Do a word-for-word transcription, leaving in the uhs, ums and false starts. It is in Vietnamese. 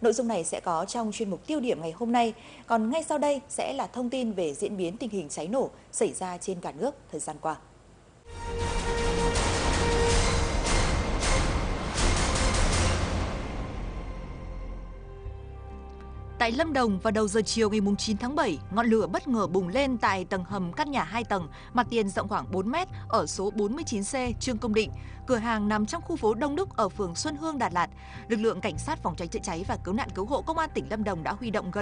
Nội dung này sẽ có trong chuyên mục tiêu điểm ngày hôm nay. Còn ngay sau đây sẽ là thông tin về diễn biến tình hình cháy nổ xảy ra trên cả nước thời gian qua. Tại Lâm Đồng, vào đầu giờ chiều ngày chín tháng bảy, ngọn lửa bất ngờ bùng lên tại tầng hầm căn nhà hai tầng, mặt tiền rộng khoảng bốn mét ở số bốn mươi chín C Trương Công Định, cửa hàng nằm trong khu phố Đông Đúc ở phường Xuân Hương, Đà Lạt. Lực lượng cảnh sát phòng cháy chữa cháy và cứu nạn cứu hộ công an tỉnh Lâm Đồng đã huy động gần